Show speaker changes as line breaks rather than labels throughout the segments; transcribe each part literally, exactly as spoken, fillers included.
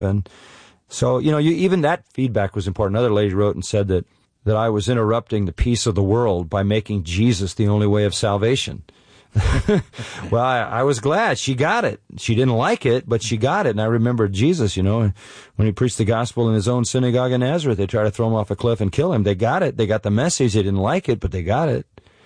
And so, you know, you, even that feedback was important. Another lady wrote and said that, that I was interrupting the peace of the world by making Jesus the only way of salvation. Well, I, I was glad she got it. She didn't like it, but she got it. And I remember Jesus, you know, when he preached the gospel in his own synagogue in Nazareth, they tried to throw him off a cliff and kill him. They got it. They got the message. They didn't like it, but they got it.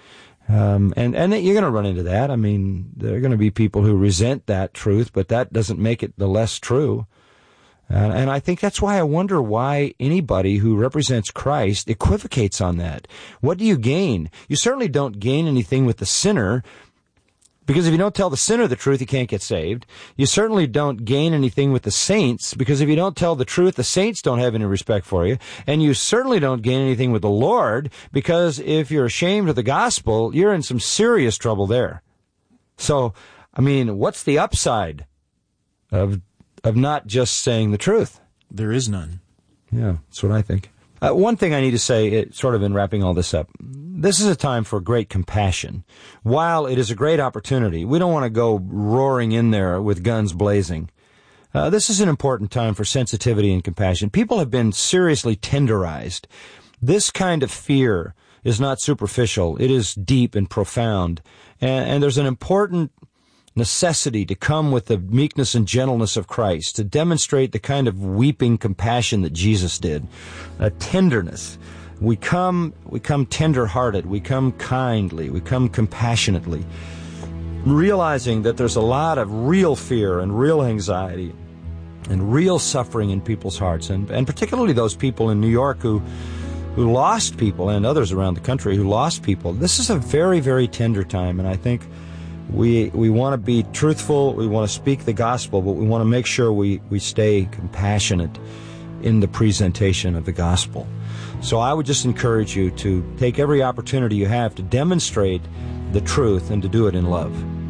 Um, and, and you're going to run into that. I mean, there are going to be people who resent that truth, but that doesn't make it the less true. Uh, and I think that's why I wonder why anybody who represents Christ equivocates on that. What do you gain? You certainly don't gain anything with the sinner, because if you don't tell the sinner the truth, he can't get saved. You certainly don't gain anything with the saints, because if you don't tell the truth, the saints don't have any respect for you. And you certainly don't gain anything with the Lord, because if you're ashamed of the gospel, you're in some serious trouble there. So, I mean, what's the upside of of not just saying the truth?
There is none.
Yeah, that's what I think. Uh, one thing I need to say, it, sort of in wrapping all this up, this is a time for great compassion. While it is a great opportunity, we don't want to go roaring in there with guns blazing. Uh, this is an important time for sensitivity and compassion. People have been seriously tenderized. This kind of fear is not superficial. It is deep and profound. And, and there's an important necessity to come with the meekness and gentleness of Christ, to demonstrate the kind of weeping compassion that Jesus did, a tenderness. We come, we come tender-hearted, we come kindly, we come compassionately, realizing that there's a lot of real fear and real anxiety and real suffering in people's hearts, and, and particularly those people in New York who who lost people, and others around the country who lost people. This is a very, very tender time, and I think We we want to be truthful, we want to speak the gospel, but we want to make sure we, we stay compassionate in the presentation of the gospel. So I would just encourage you to take every opportunity you have to demonstrate the truth and to do it in love.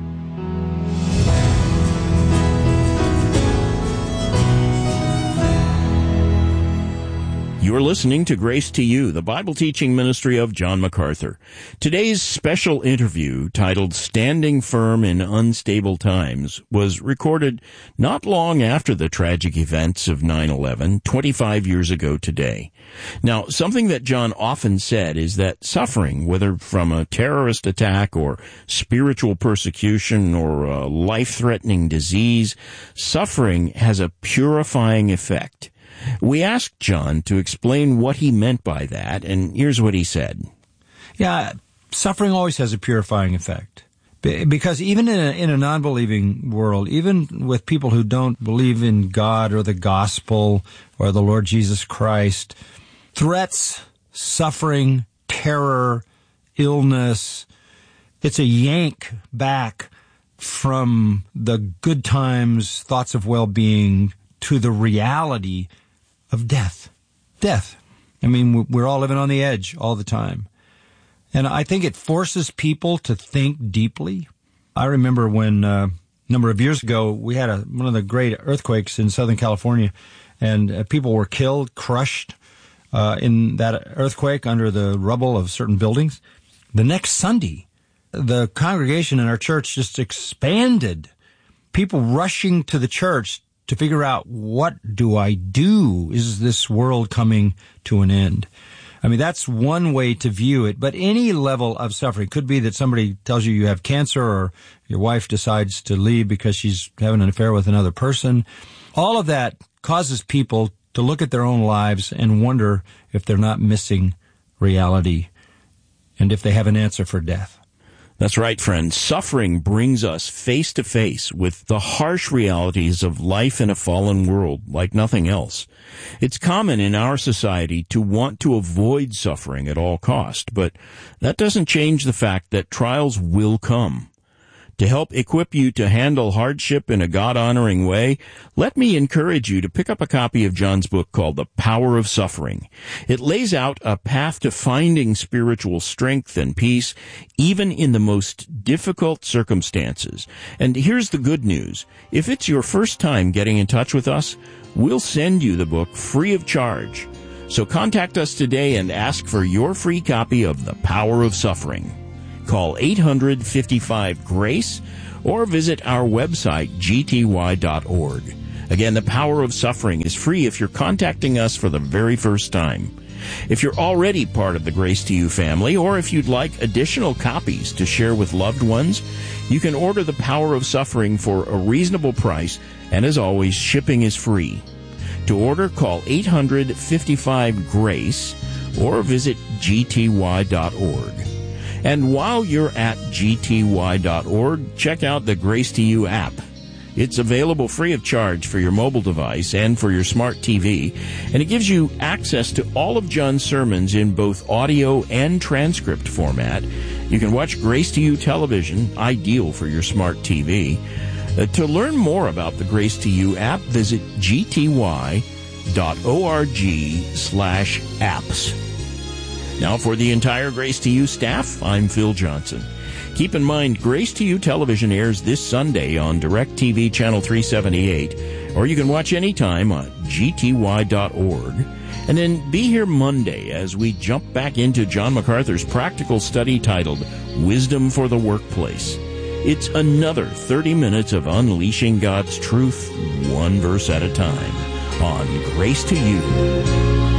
You're listening to Grace to You, the Bible teaching ministry of John MacArthur. Today's special interview, titled Standing Firm in Unstable Times, was recorded not long after the tragic events of nine eleven, twenty-five years ago today. Now, something that John often said is that suffering, whether from a terrorist attack or spiritual persecution or a life-threatening disease, suffering has a purifying effect. We asked John to explain what he meant by that, and here's what he said.
Yeah, suffering always has a purifying effect. Because even in a, in a non-believing world, even with people who don't believe in God or the gospel or the Lord Jesus Christ, threats, suffering, terror, illness, it's a yank back from the good times, thoughts of well-being, to the reality of death. Death. I mean, we're all living on the edge all the time. And I think it forces people to think deeply. I remember when uh, a number of years ago, we had a, one of the great earthquakes in Southern California, and uh, people were killed, crushed uh, in that earthquake under the rubble of certain buildings. The next Sunday, the congregation in our church just expanded. People rushing to the church to figure out, what do I do? Is this world coming to an end? I mean, that's one way to view it, but any level of suffering could be that somebody tells you you have cancer, or your wife decides to leave because she's having an affair with another person. All of that causes people to look at their own lives and wonder if they're not missing reality and if they have an answer for death.
That's right, friends. Suffering brings us face to face with the harsh realities of life in a fallen world like nothing else. It's common in our society to want to avoid suffering at all cost, but that doesn't change the fact that trials will come. To help equip you to handle hardship in a God-honoring way, let me encourage you to pick up a copy of John's book called The Power of Suffering. It lays out a path to finding spiritual strength and peace, even in the most difficult circumstances. And here's the good news. If it's your first time getting in touch with us, we'll send you the book free of charge. So contact us today and ask for your free copy of The Power of Suffering. Call eight hundred, fifty-five, GRACE or visit our website, g t y dot org. Again, The Power of Suffering is free if you're contacting us for the very first time. If you're already part of the Grace to You family, or if you'd like additional copies to share with loved ones, you can order The Power of Suffering for a reasonable price, and as always, shipping is free. To order, call eight hundred, fifty-five, GRACE or visit G T Y dot org. And while you're at G T Y dot org, check out the Grace to You app. It's available free of charge for your mobile device and for your smart T V, and it gives you access to all of John's sermons in both audio and transcript format. You can watch Grace to You television, ideal for your smart T V. Uh, to learn more about the Grace to You app, visit G T Y dot org slash apps. Now for the entire Grace to You staff, I'm Phil Johnson. Keep in mind, Grace to You television airs this Sunday on DirecTV Channel three seventy-eight, or you can watch anytime on G T Y dot org. And then be here Monday as we jump back into John MacArthur's practical study titled Wisdom for the Workplace. It's another thirty minutes of unleashing God's truth, one verse at a time, on Grace to You.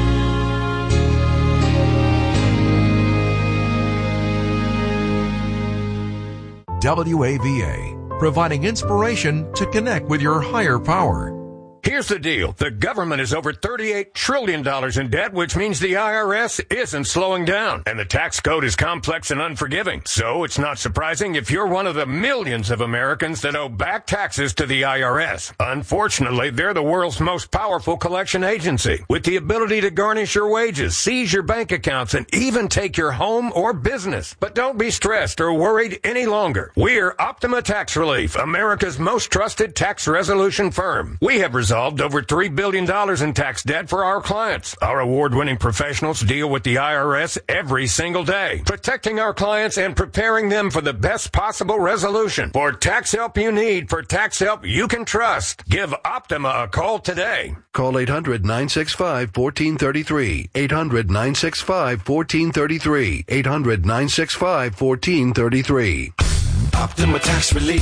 W A V A, providing inspiration to connect with your higher power.
Here's the deal. The government is over thirty-eight trillion dollars in debt, which means the I R S isn't slowing down. And the tax code is complex and unforgiving. So it's not surprising if you're one of the millions of Americans that owe back taxes to the I R S. Unfortunately, they're the world's most powerful collection agency, with the ability to garnish your wages, seize your bank accounts, and even take your home or business. But don't be stressed or worried any longer. We're Optima Tax Relief, America's most trusted tax resolution firm. We have resolved over three billion dollars in tax debt for our clients. Our award-winning professionals deal with the I R S every single day, protecting our clients and preparing them for the best possible resolution. For tax help you need, for tax help you can trust, give Optima a call today.
Call eight hundred, nine six five, one four three three, eight hundred, nine six five, one four three three, eight hundred, nine six five, one four three three.
Optima Tax Relief.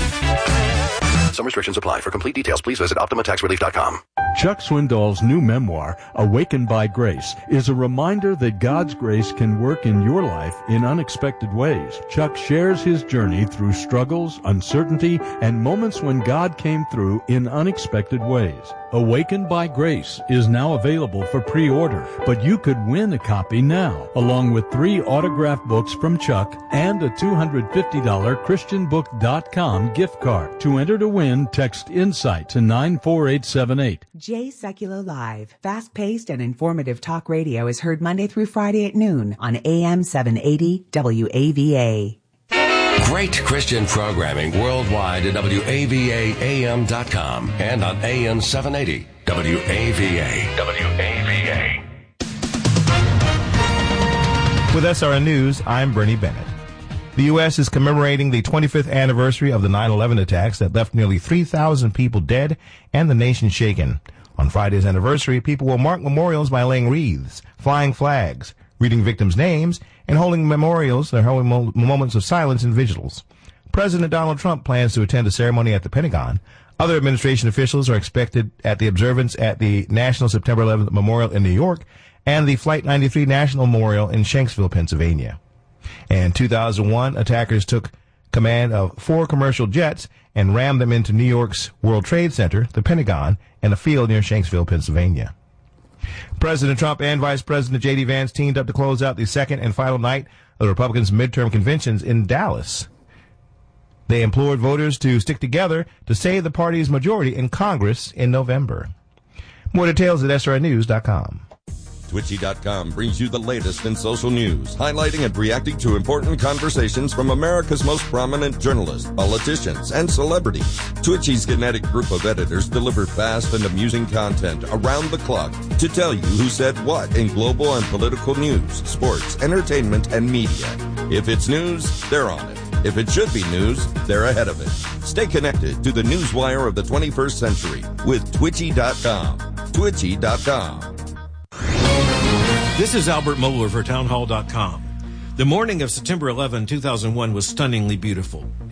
Some restrictions apply. For complete details, please visit Optima Tax Relief dot com.
Chuck Swindoll's new memoir, Awakened by Grace, is a reminder that God's grace can work in your life in unexpected ways. Chuck shares his journey through struggles, uncertainty, and moments when God came through in unexpected ways. Awakened by Grace is now available for pre-order, but you could win a copy now, along with three autographed books from Chuck and a two hundred fifty dollars Christian Book dot com gift card. To enter to win, text INSIGHT to nine four eight seven eight.
Jay Secular Live. Fast-paced and informative talk radio is heard Monday through Friday at noon on A M seven eighty W A V A.
Great Christian programming worldwide at W A V A A M dot com and on A M seven eighty W A V A. W A V A.
With S R N News, I'm Bernie Bennett. The U S is commemorating the twenty-fifth anniversary of the nine eleven attacks that left nearly three thousand people dead and the nation shaken. On Friday's anniversary, people will mark memorials by laying wreaths, flying flags, reading victims' names, and holding memorials, their holding mo- moments of silence and vigils. President Donald Trump plans to attend a ceremony at the Pentagon. Other administration officials are expected at the observance at the National September eleventh Memorial in New York and the Flight ninety-three National Memorial in Shanksville, Pennsylvania. In two thousand one, attackers took command of four commercial jets and rammed them into New York's World Trade Center, the Pentagon, and a field near Shanksville, Pennsylvania. President Trump and Vice President J D. Vance teamed up to close out the second and final night of the Republicans' midterm conventions in Dallas. They implored voters to stick together to save the party's majority in Congress in November. More details at S R N news dot com.
Twitchy dot com brings you the latest in social news, highlighting and reacting to important conversations from America's most prominent journalists, politicians, and celebrities. Twitchy's kinetic group of editors deliver fast and amusing content around the clock to tell you who said what in global and political news, sports, entertainment, and media. If it's news, they're on it. If it should be news, they're ahead of it. Stay connected to the newswire of the twenty-first century with Twitchy dot com. Twitchy dot com.
This is Albert Mohler for Townhall dot com. The morning of September eleventh, two thousand one was stunningly beautiful.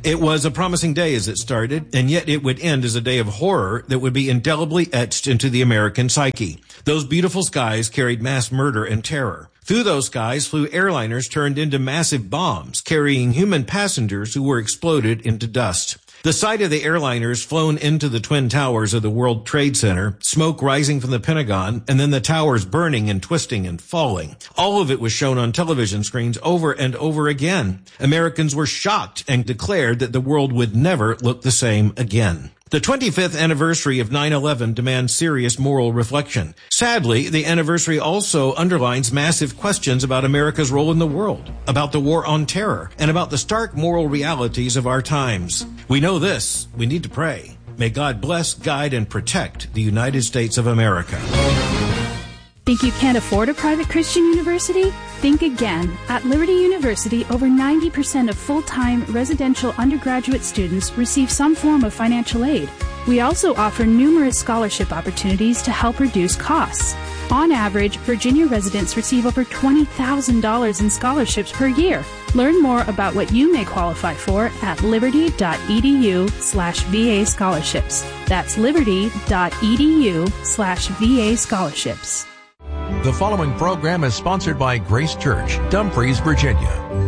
It was a promising day as it started, and yet it would end as a day of horror that would be indelibly etched into the American psyche. Those beautiful skies carried mass murder and terror. Through those skies flew airliners turned into massive bombs, carrying human passengers who were exploded into dust. The sight of the airliners flown into the Twin Towers of the World Trade Center, smoke rising from the Pentagon, and then the towers burning and twisting and falling. All of it was shown on television screens over and over again. Americans were shocked and declared that the world would never look the same again. The twenty-fifth anniversary of nine eleven demands serious moral reflection. Sadly, the anniversary also underlines massive questions about America's role in the world, about the war on terror, and about the stark moral realities of our times. We know this. We need to pray. May God bless, guide, and protect the United States of America.
Think you can't afford a private Christian university? Think again. At Liberty University, over ninety percent of full-time residential undergraduate students receive some form of financial aid. We also offer numerous scholarship opportunities to help reduce costs. On average, Virginia residents receive over twenty thousand dollars in scholarships per year. Learn more about what you may qualify for at liberty.edu slash VA scholarships. That's liberty.edu slash VA scholarships.
The following program is sponsored by Grace Church, Dumfries, Virginia.